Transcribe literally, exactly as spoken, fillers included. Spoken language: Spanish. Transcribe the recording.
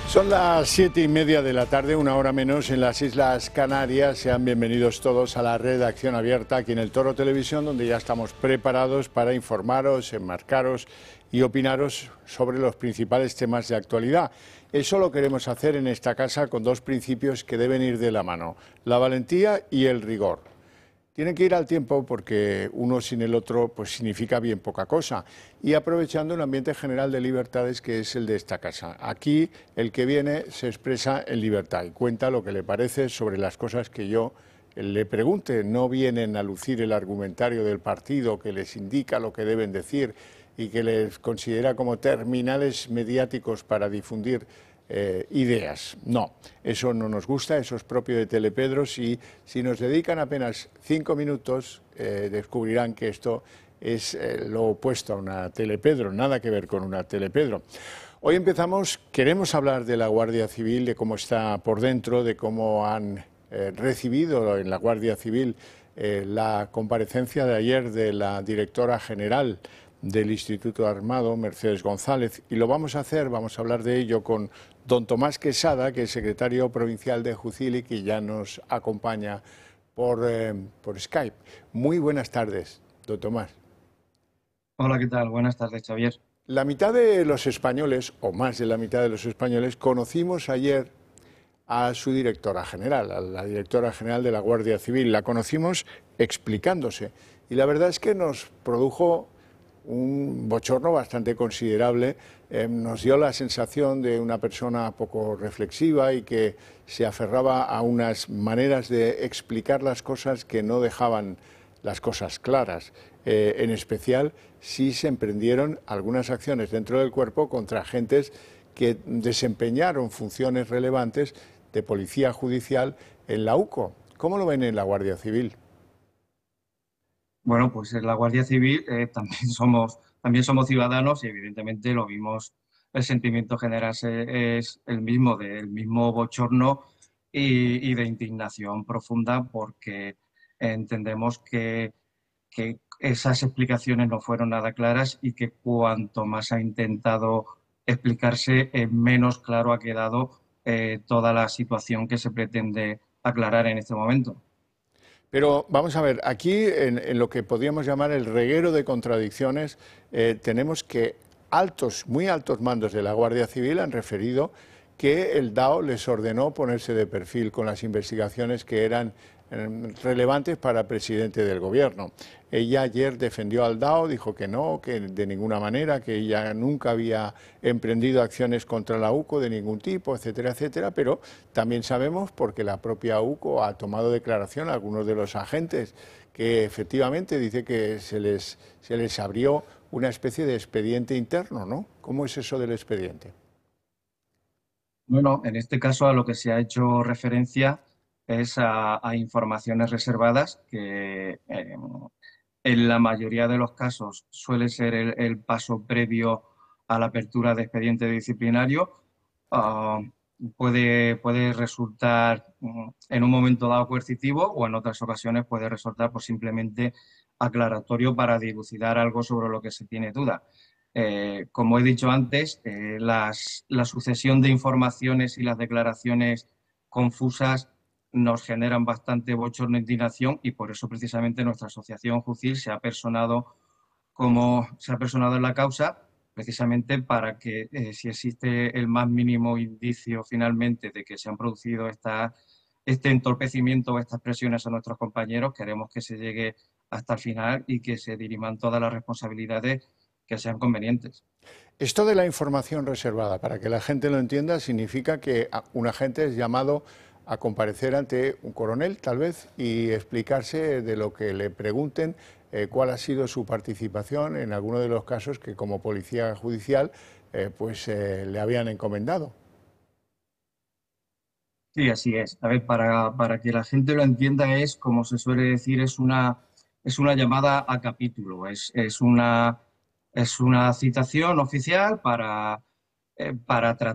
Son las siete y media de la tarde, una hora menos en las Islas Canarias. Sean bienvenidos todos a la redacción abierta aquí en el Toro Televisión, donde ya estamos preparados para informaros, enmarcaros y opinaros sobre los principales temas de actualidad. Eso lo queremos hacer en esta casa con dos principios que deben ir de la mano: la valentía y el rigor. Tienen que ir al tiempo porque uno sin el otro pues significa bien poca cosa, y aprovechando un ambiente general de libertades que es el de esta casa. Aquí el que viene se expresa en libertad y cuenta lo que le parece sobre las cosas que yo le pregunte. No vienen a lucir el argumentario del partido que les indica lo que deben decir y que les considera como terminales mediáticos para difundir Eh, ideas. No, eso no nos gusta, eso es propio de Telepedros, y si nos dedican apenas cinco minutos eh, descubrirán que esto es eh, lo opuesto a una Telepedro, nada que ver con una Telepedro. Hoy empezamos, queremos hablar de la Guardia Civil, de cómo está por dentro, de cómo han eh, recibido en la Guardia Civil eh, la comparecencia de ayer de la directora general del Instituto Armado, Mercedes González, y lo vamos a hacer, vamos a hablar de ello con don Tomás Quesada, que es secretario provincial de Jucil y que ya nos acompaña por, eh, por Skype. Muy buenas tardes, don Tomás. Hola, ¿qué tal? Buenas tardes, Xavier. La mitad de los españoles, o más de la mitad de los españoles, conocimos ayer a su directora general, a la directora general de la Guardia Civil. La conocimos explicándose y la verdad es que nos produjo un bochorno bastante considerable. Eh, nos dio la sensación de una persona poco reflexiva y que se aferraba a unas maneras de explicar las cosas que no dejaban las cosas claras. Eh, en especial si se emprendieron algunas acciones dentro del cuerpo contra agentes que desempeñaron funciones relevantes de policía judicial en la UCO. ¿Cómo lo ven en la Guardia Civil? Bueno, pues en la Guardia Civil eh, también somos, también somos ciudadanos y evidentemente lo vimos, el sentimiento general se- es el mismo, del mismo bochorno y, y de indignación profunda, porque entendemos que, que esas explicaciones no fueron nada claras y que cuanto más ha intentado explicarse, eh, menos claro ha quedado eh, toda la situación que se pretende aclarar en este momento. Pero vamos a ver, aquí en, en lo que podríamos llamar el reguero de contradicciones, eh, tenemos que altos, muy altos mandos de la Guardia Civil han referido que el D A O les ordenó ponerse de perfil con las investigaciones que eran eh, relevantes para el presidente del gobierno. Ella ayer defendió al D A O, dijo que no, que de ninguna manera, que ella nunca había emprendido acciones contra la UCO de ningún tipo, etcétera, etcétera, pero también sabemos, porque la propia UCO ha tomado declaración a algunos de los agentes, que efectivamente dice que se les, se les abrió una especie de expediente interno, ¿no? ¿Cómo es eso del expediente? Bueno, en este caso a lo que se ha hecho referencia es a, a informaciones reservadas que eh, en la mayoría de los casos suele ser el, el paso previo a la apertura de expediente disciplinario. Ah, puede, puede resultar mm, en un momento dado coercitivo o en otras ocasiones puede resultar pues, simplemente aclaratorio para dilucidar algo sobre lo que se tiene duda. Eh, como he dicho antes, eh, las, la sucesión de informaciones y las declaraciones confusas nos generan bastante bochorno e indignación y por eso precisamente nuestra asociación Jucil se ha personado como se ha personado en la causa precisamente para que eh, si existe el más mínimo indicio finalmente de que se han producido esta, este entorpecimiento o estas presiones a nuestros compañeros, queremos que se llegue hasta el final y que se diriman todas las responsabilidades que sean convenientes. Esto de la información reservada, para que la gente lo entienda, significa que un agente es llamado a comparecer ante un coronel, tal vez, y explicarse de lo que le pregunten, eh, cuál ha sido su participación en alguno de los casos que como policía judicial eh, pues eh, le habían encomendado. Sí, así es. A ver, para, para que la gente lo entienda es, como se suele decir, es una, es una llamada a capítulo, es, es una, es una citación oficial para, eh, para tratar